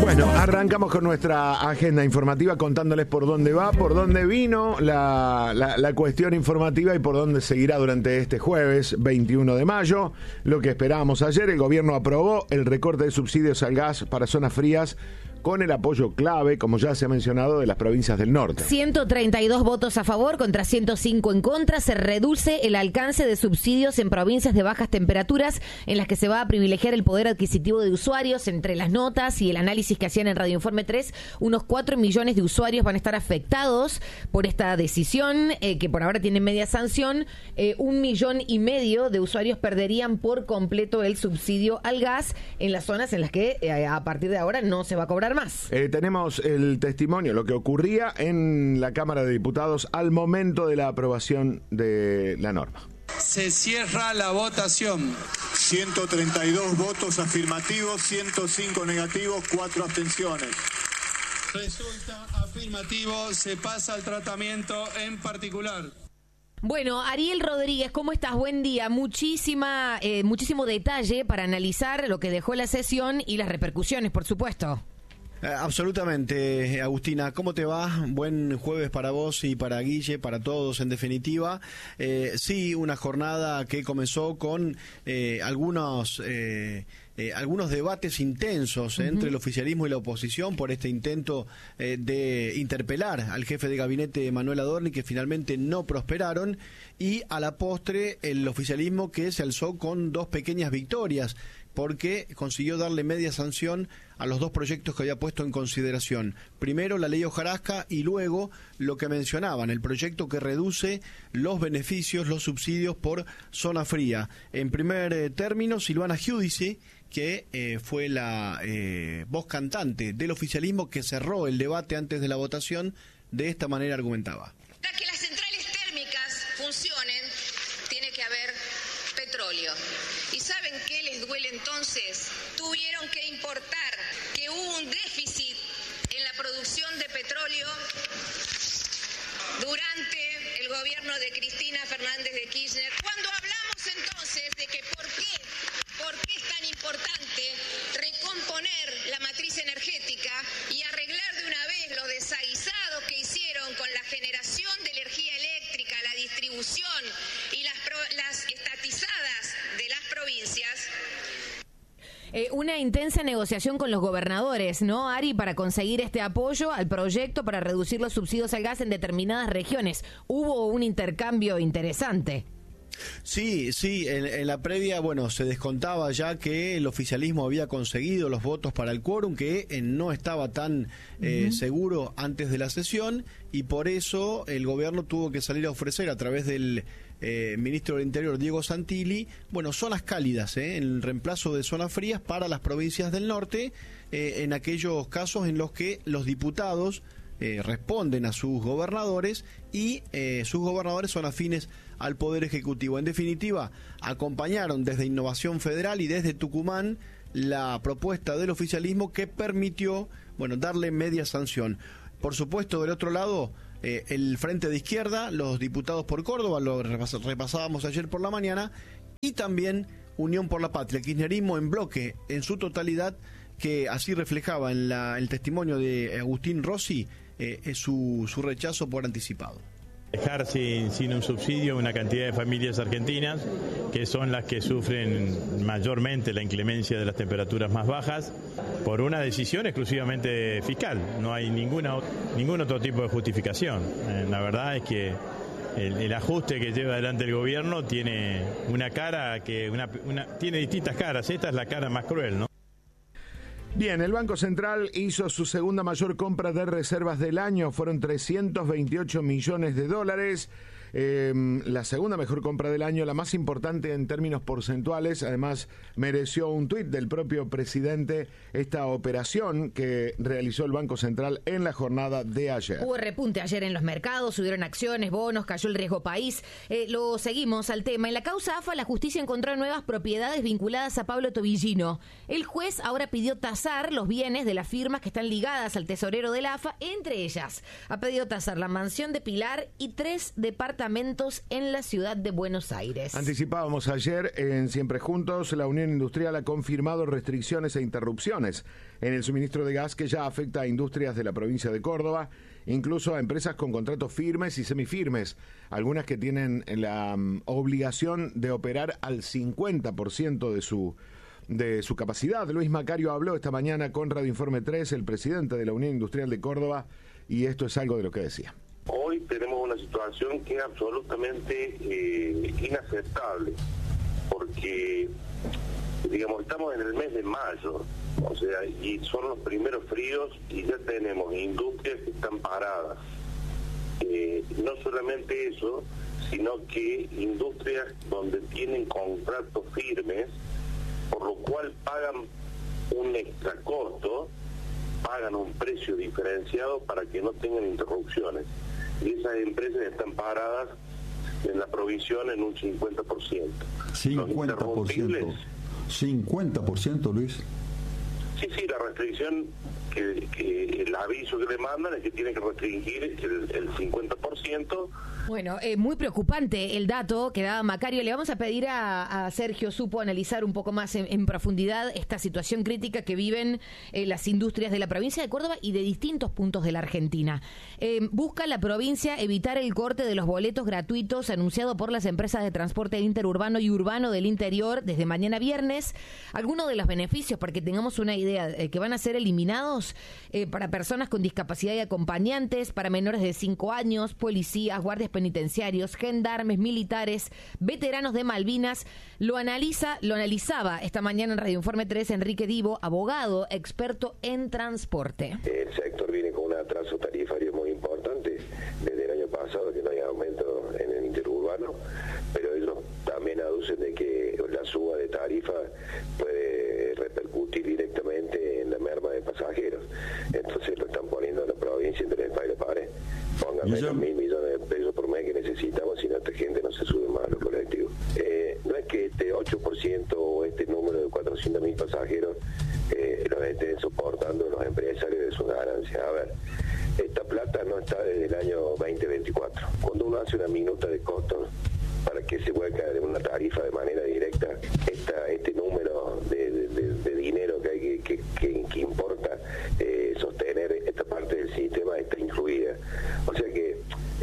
Bueno, arrancamos con nuestra agenda informativa contándoles por dónde va, por dónde vino la cuestión informativa y por dónde seguirá durante este jueves 21 de mayo. Lo que esperábamos ayer, el gobierno aprobó el recorte de subsidios al gas para zonas frías con el apoyo clave, como ya se ha mencionado, de las provincias del norte. 132 votos a favor contra 105 en contra. Se reduce el alcance de subsidios en provincias de bajas temperaturas en las que se va a privilegiar el poder adquisitivo de usuarios. Entre las notas y el análisis que hacían en Radio Informe 3, unos 4 millones de usuarios van a estar afectados por esta decisión, que por ahora tiene media sanción. 1,5 millones de usuarios perderían por completo el subsidio al gas en las zonas en las que a partir de ahora no se va a cobrar más. Tenemos el testimonio, lo que ocurría en la Cámara de Diputados al momento de la aprobación de la norma. Se cierra la votación. 132 votos afirmativos, 105 negativos, 4 abstenciones. Resulta afirmativo, se pasa al tratamiento en particular. Bueno, Ariel Rodríguez, ¿cómo estás? Buen día. Muchísimo detalle para analizar lo que dejó la sesión y las repercusiones, por supuesto. Absolutamente, Agustina. ¿Cómo te va? Buen jueves para vos y para Guille, para todos en definitiva. Sí, una jornada que comenzó con algunos debates intensos entre el oficialismo y la oposición por este intento de interpelar al jefe de gabinete Manuel Adorni, que finalmente no prosperaron, y a la postre el oficialismo que se alzó con 2 pequeñas victorias, porque consiguió darle media sanción a los 2 proyectos que había puesto en consideración. Primero la ley Hojarasca y luego lo que mencionaban, el proyecto que reduce los beneficios, los subsidios por zona fría. En primer término, Silvana Giudice, que fue la voz cantante del oficialismo que cerró el debate antes de la votación, de esta manera argumentaba. Para que las centrales térmicas funcionen, tiene que haber petróleo. ¿Y saben qué les duele entonces? Tuvieron que importar, que hubo un déficit en la producción de petróleo durante el gobierno de Cristina Fernández de Kirchner. Cuando hablamos entonces de que por qué es tan importante recomponer la matriz energética y arreglar de una vez los desaguisados que hicieron con la generación de energía eléctrica, la distribución y las estatizadas de las provincias. Una intensa negociación con los gobernadores, ¿no, Ari? Para conseguir este apoyo al proyecto para reducir los subsidios al gas en determinadas regiones. Hubo un intercambio interesante. Sí, en la previa, bueno, se descontaba ya que el oficialismo había conseguido los votos para el quórum, que no estaba tan seguro antes de la sesión, y por eso el gobierno tuvo que salir a ofrecer a través del ministro del Interior, Diego Santilli, bueno, zonas cálidas, en reemplazo de zonas frías para las provincias del norte, en aquellos casos en los que los diputados responden a sus gobernadores y sus gobernadores son afines al Poder Ejecutivo. En definitiva, acompañaron desde Innovación Federal y desde Tucumán la propuesta del oficialismo que permitió, bueno, darle media sanción. Por supuesto, del otro lado, el Frente de Izquierda, los diputados por Córdoba, lo repasábamos ayer por la mañana, y también Unión por la Patria, kirchnerismo en bloque, en su totalidad, que así reflejaba en el testimonio de Agustín Rossi su rechazo por anticipado. Dejar sin un subsidio una cantidad de familias argentinas que son las que sufren mayormente la inclemencia de las temperaturas más bajas por una decisión exclusivamente fiscal. No hay ningún otro tipo de justificación. La verdad es que el ajuste que lleva adelante el gobierno tiene una cara tiene distintas caras. Esta es la cara más cruel, ¿no? Bien, el Banco Central hizo su segunda mayor compra de reservas del año, fueron 328 millones de dólares. La segunda mejor compra del año, la más importante en términos porcentuales. Además, mereció un tuit del propio presidente esta operación que realizó el Banco Central en la jornada de ayer. Hubo repunte ayer en los mercados, subieron acciones, bonos, cayó el riesgo país. Lo seguimos al tema. En la causa AFA, la justicia encontró nuevas propiedades vinculadas a Pablo Tobillino. El juez ahora pidió tasar los bienes de las firmas que están ligadas al tesorero de la AFA, entre ellas ha pedido tasar la mansión de Pilar y 3 departamentos departamentos en la ciudad de Buenos Aires. Anticipábamos ayer en Siempre Juntos, la Unión Industrial ha confirmado restricciones e interrupciones en el suministro de gas que ya afecta a industrias de la provincia de Córdoba, incluso a empresas con contratos firmes y semifirmes, algunas que tienen la obligación de operar al 50% de su capacidad. Luis Macario habló esta mañana con Radio Informe 3, el presidente de la Unión Industrial de Córdoba, y esto es algo de lo que decía. Hoy tenemos una situación que es absolutamente inaceptable, porque, digamos, estamos en el mes de mayo, o sea, y son los primeros fríos y ya tenemos industrias que están paradas. No solamente eso, sino que industrias donde tienen contratos firmes, por lo cual pagan un extra costo, pagan un precio diferenciado para que no tengan interrupciones. Y esas empresas están paradas en la provisión en un 50%. 50%. 50%, Luis. Sí, la restricción, que el aviso que le mandan es que tienen que restringir el 50%. Bueno, muy preocupante el dato que daba Macario. Le vamos a pedir a Sergio Supo analizar un poco más en profundidad esta situación crítica que viven las industrias de la provincia de Córdoba y de distintos puntos de la Argentina. Busca la provincia evitar el corte de los boletos gratuitos anunciado por las empresas de transporte interurbano y urbano del interior desde mañana viernes. Algunos de los beneficios, para que tengamos una idea, que van a ser eliminados para personas con discapacidad y acompañantes, para menores de 5 años, policías, guardias penitenciarios, gendarmes, militares, veteranos de Malvinas. Lo analizaba esta mañana en Radio Informe 3 Enrique Divo, abogado, experto en transporte. El sector viene con un atraso tarifario muy importante desde el año pasado, que no hay aumento en el interurbano, pero ellos también aducen de que la suba de tarifa puede repercutir directamente en la merma de pasajeros. Entonces lo están poniendo en la provincia entre el país y la pared. Pónganme los 1.000 millones de pesos por mes que necesitamos, si no esta gente no se sube más a los colectivos. No es que este 8% o este número de 400.000 pasajeros los estén soportando los empresarios de sus ganancias. A ver, esta plata no está desde el año 2024. Cuando uno hace una minuta de costos para que se pueda caer una tarifa de manera directa, este número de dinero que importa sostener esta parte del sistema está incluida. O sea que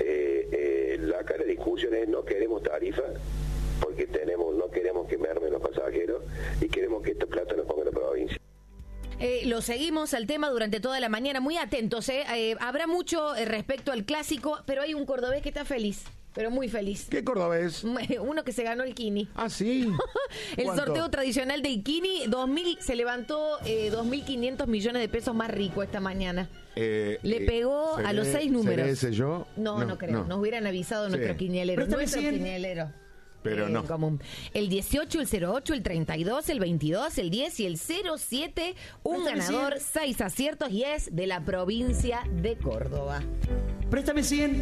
la cara de discusión es: no queremos tarifa porque no queremos que mermen los pasajeros y queremos que esta plata nos ponga la provincia. Lo seguimos al tema durante toda la mañana, muy atentos. Habrá mucho respecto al clásico, pero hay un cordobés que está feliz. Pero muy feliz. ¿Qué cordobés? Uno que se ganó el Kini. Ah, sí. El sorteo tradicional del Kini, se levantó 2.500 millones de pesos más rico esta mañana. Le pegó a los 6 números. ¿Ese yo? No creo. Nos hubieran avisado nuestro quinielero. Nuestro quinielero. Pero no. Común. El 18, el 08, el 32, el 22, el 10 y el 07. Un ganador, 6 aciertos y es de la provincia de Córdoba. Préstame 100.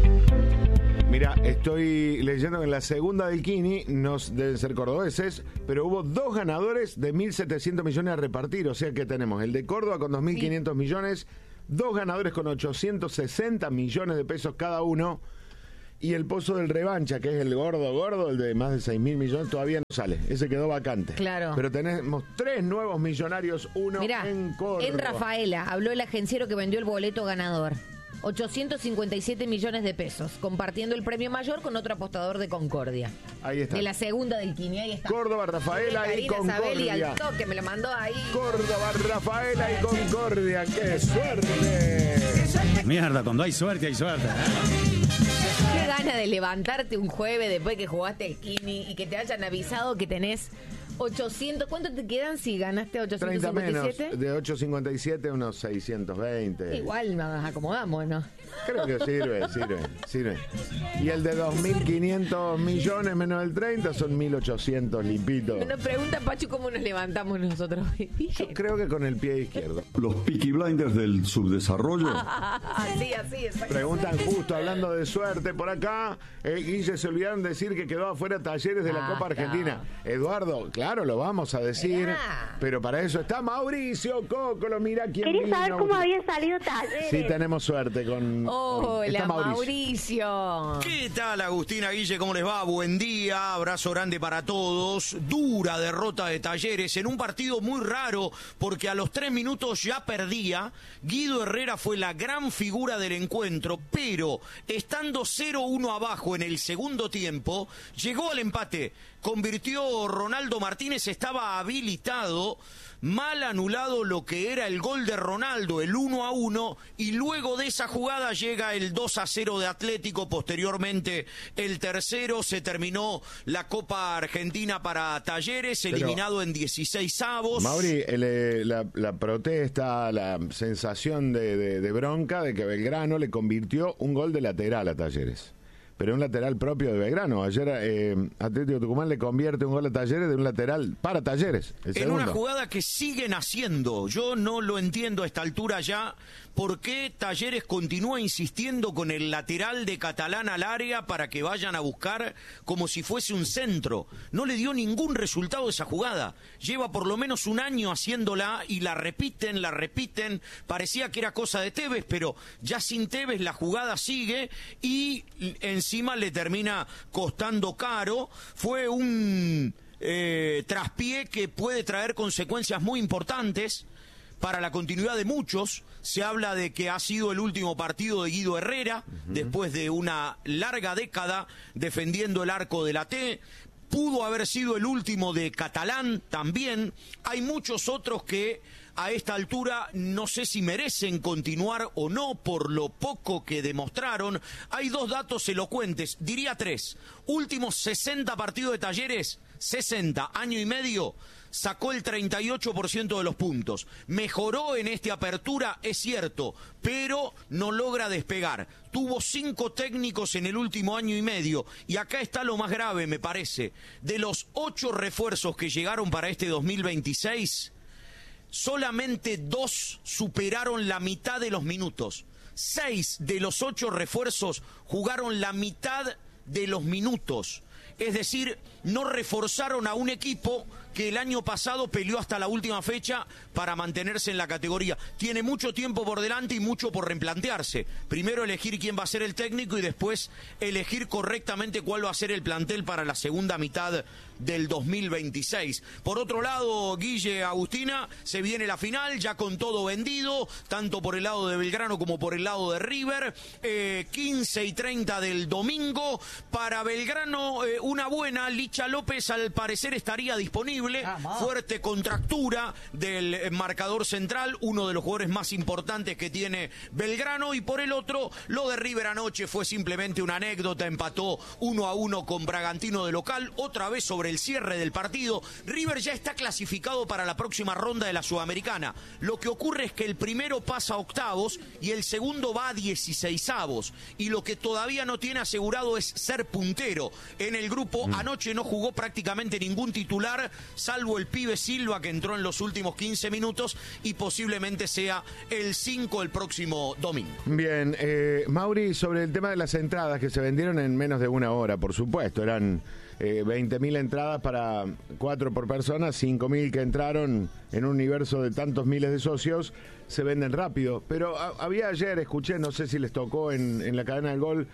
Mira, estoy leyendo que en la segunda del Kini, no deben ser cordobeses, pero hubo 2 ganadores de 1.700 millones a repartir. O sea que tenemos el de Córdoba con 2.500 millones, 2 ganadores con 860 millones de pesos cada uno. Y el pozo del Revancha, que es el gordo, el de más de 6.000 millones, todavía no sale. Ese quedó vacante. Claro. Pero tenemos 3 nuevos millonarios, uno en Córdoba. En Rafaela habló el agenciero que vendió el boleto ganador. 857 millones de pesos, compartiendo el premio mayor con otro apostador de Concordia. Ahí está. De la segunda del Kini, ahí está. Córdoba, Rafaela y Concordia. Sabeli al toque, me lo mandó ahí. Córdoba, Rafaela y Concordia. ¡Qué suerte! Mierda, cuando hay suerte, hay suerte. Qué gana de levantarte un jueves después que jugaste el Kini y que te hayan avisado que tenés 800. ¿Cuánto te quedan si ganaste 857? 30 menos. De 857 unos 620. Igual nos acomodamos, ¿no? Creo que sirve. Y el de 2.500 millones menos el 30 son 1.800 limpitos. Nos pregunta Pachu cómo nos levantamos nosotros. Yo creo que con el pie izquierdo. Los Peaky Blinders del subdesarrollo. Así, exacto. Preguntan justo, hablando de suerte, por acá, Guille, se olvidaron de decir que quedó afuera Talleres de la Copa Argentina. Eduardo, claro. claro, lo vamos a decir, pero para eso está Mauricio Cocolo, mira quién Quería vino. saber cómo había salido Talleres. Sí, tenemos suerte con... Hola, Mauricio. ¿Qué tal, Agustina, Guille? ¿Cómo les va? Buen día, abrazo grande para todos. Dura derrota de Talleres en un partido muy raro, porque a los 3 minutos ya perdía. Guido Herrera fue la gran figura del encuentro, pero estando 0-1 abajo en el segundo tiempo, llegó al empate. Convirtió Ronaldo Martínez, estaba habilitado, mal anulado lo que era el gol de Ronaldo, el 1-1, y luego de esa jugada llega el 2-0 de Atlético, posteriormente el tercero, se terminó la Copa Argentina para Talleres, eliminado en 16avos. Mauri, la protesta, la sensación de bronca de que Belgrano le convirtió un gol de lateral a Talleres. Pero un lateral propio de Belgrano. Ayer Atlético Tucumán le convierte un gol a Talleres de un lateral para Talleres. En una jugada que siguen haciendo. Yo no lo entiendo a esta altura ya. ¿Por qué Talleres continúa insistiendo con el lateral de Catalán al área para que vayan a buscar como si fuese un centro? No le dio ningún resultado esa jugada. Lleva por lo menos un año haciéndola y la repiten. Parecía que era cosa de Tevez, pero ya sin Tevez la jugada sigue y encima le termina costando caro. Fue un traspié que puede traer consecuencias muy importantes para la continuidad de muchos. Se habla de que ha sido el último partido de Guido Herrera, después de una larga década defendiendo el arco de la T. Pudo haber sido el último de Catalán también. Hay muchos otros que a esta altura no sé si merecen continuar o no por lo poco que demostraron. Hay 2 datos elocuentes, diría 3. Últimos 60 partidos de Talleres, 60, año y medio, sacó el 38% de los puntos. Mejoró en esta apertura, es cierto, pero no logra despegar. Tuvo 5 técnicos en el último año y medio. Y acá está lo más grave, me parece. De los 8 refuerzos que llegaron para este 2026, solamente 2 superaron la mitad de los minutos. 6 de los 8 refuerzos jugaron la mitad de los minutos. Es decir, no reforzaron a un equipo que el año pasado peleó hasta la última fecha para mantenerse en la categoría. Tiene mucho tiempo por delante y mucho por replantearse. Primero elegir quién va a ser el técnico y después elegir correctamente cuál va a ser el plantel para la segunda mitad del 2026. Por otro lado, Guille, Agustina, se viene la final, ya con todo vendido, tanto por el lado de Belgrano como por el lado de River. 15:30 del domingo. Para Belgrano, una buena. Licha López al parecer estaría disponible. Fuerte contractura del marcador central, uno de los jugadores más importantes que tiene Belgrano. Y por el otro, lo de River anoche fue simplemente una anécdota. Empató 1-1 con Bragantino de local, otra vez sobre el cierre del partido. River ya está clasificado para la próxima ronda de la Sudamericana. Lo que ocurre es que el primero pasa a octavos y el segundo va a 16avos. Y lo que todavía no tiene asegurado es ser puntero. En el grupo anoche no jugó prácticamente ningún titular, salvo el pibe Silva, que entró en los últimos 15 minutos y posiblemente sea el 5 el próximo domingo. Bien, Mauri, sobre el tema de las entradas que se vendieron en menos de una hora, por supuesto, eran 20.000 entradas para 4 por persona, 5.000 que entraron en un universo de tantos miles de socios, se venden rápido. Pero había ayer, escuché, no sé si les tocó en la cadena del gol,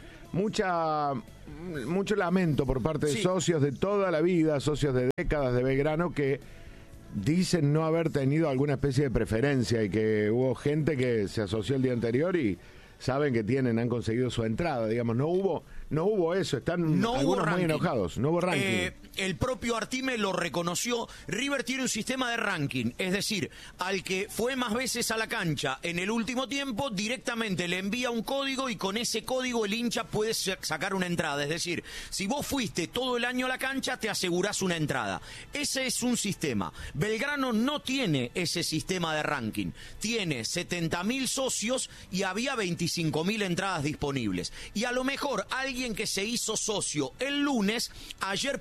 mucho lamento por parte de socios de toda la vida, socios de décadas de Belgrano, que dicen no haber tenido alguna especie de preferencia y que hubo gente que se asoció el día anterior y saben que han conseguido su entrada, digamos, no hubo eso, están algunos muy enojados, no hubo ranking. El propio Artime lo reconoció. River tiene un sistema de ranking, es decir, al que fue más veces a la cancha en el último tiempo, directamente le envía un código y con ese código el hincha puede sacar una entrada. Es decir, si vos fuiste todo el año a la cancha, te asegurás una entrada. Ese es un sistema. Belgrano no tiene ese sistema de ranking. Tiene 70.000 socios y había 25.000 entradas disponibles. Y a lo mejor alguien que se hizo socio el lunes, ayer pudo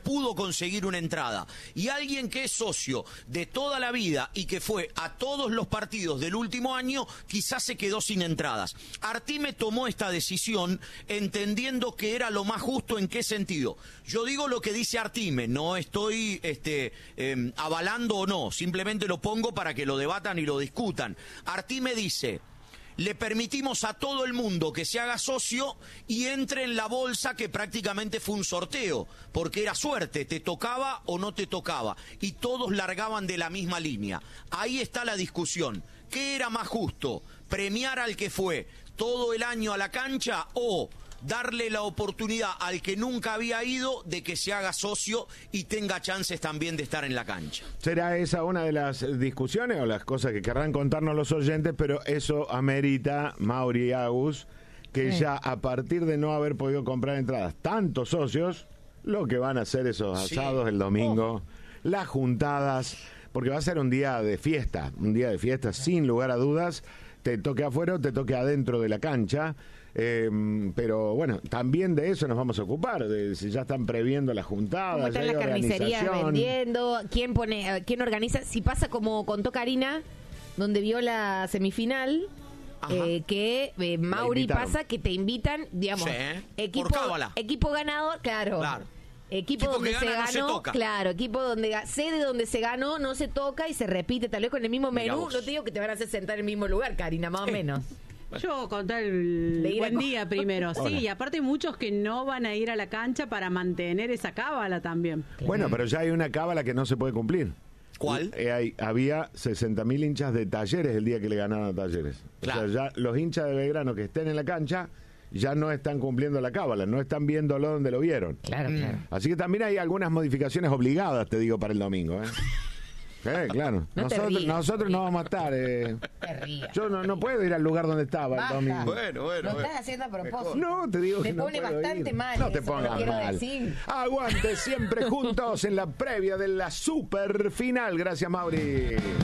conseguir una entrada. Y alguien que es socio de toda la vida y que fue a todos los partidos del último año, quizás se quedó sin entradas. Artime tomó esta decisión entendiendo que era lo más justo. ¿En qué sentido? Yo digo lo que dice Artime, no estoy avalando o no, simplemente lo pongo para que lo debatan y lo discutan. Artime dice: le permitimos a todo el mundo que se haga socio y entre en la bolsa, que prácticamente fue un sorteo, porque era suerte, te tocaba o no te tocaba, y todos largaban de la misma línea. Ahí está la discusión. ¿Qué era más justo? ¿Premiar al que fue todo el año a la cancha o darle la oportunidad al que nunca había ido de que se haga socio y tenga chances también de estar en la cancha? ¿Será esa una de las discusiones o las cosas que querrán contarnos los oyentes? Pero eso amerita, Mauri y Agus, que ya a partir de no haber podido comprar entradas tantos socios, lo que van a hacer esos asados el domingo, las juntadas, porque va a ser un día de fiesta sin lugar a dudas, te toque afuera o te toque adentro de la cancha. Pero bueno, también de eso nos vamos a ocupar, de si ya están previendo las juntadas. ¿Cómo están las carnicerías vendiendo? ¿Quién organiza? Si pasa como contó Karina, donde vio la semifinal, que Mauri pasa que te invitan, digamos, equipo ganador, claro. Equipo donde se ganó, no se toca. Claro, equipo donde sede donde se ganó, no se toca y se repite tal vez con el mismo menú. No te digo que te van a hacer sentar en el mismo lugar, Karina, más o menos. Yo contar el buen día primero, sí, y aparte muchos que no van a ir a la cancha para mantener esa cábala también. Bueno, pero ya hay una cábala que no se puede cumplir. ¿Cuál? Había 60.000 hinchas de Talleres el día que le ganaron a Talleres. Claro. O sea, ya los hinchas de Belgrano que estén en la cancha ya no están cumpliendo la cábala, no están viéndolo donde lo vieron. Claro, claro. Así que también hay algunas modificaciones obligadas, te digo, para el domingo, claro. No nosotros no vamos a estar. Yo no puedo ir al lugar donde estaba el domingo. Bueno. Lo estás haciendo a propósito. No, te digo me que no pone puedo bastante ir. mal. No te pongas mal. Decir. Aguante siempre juntos en la previa de la super final. Gracias, Mauri.